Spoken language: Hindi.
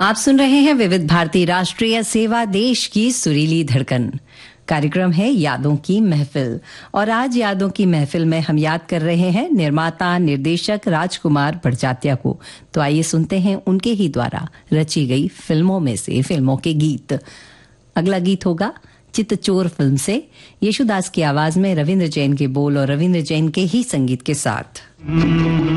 आप सुन रहे हैं विविध भारती राष्ट्रीय सेवा, देश की सुरीली धड़कन। कार्यक्रम है यादों की महफिल और आज यादों की महफिल में हम याद कर रहे हैं निर्माता निर्देशक राजकुमार बड़जात्या को। तो आइए सुनते हैं उनके ही द्वारा रची गई फिल्मों में से फिल्मों के गीत। अगला गीत होगा चित्तचोर फिल्म से, येशुदास की आवाज में रविंद्र जैन के बोल और रविंद्र जैन के ही संगीत के साथ।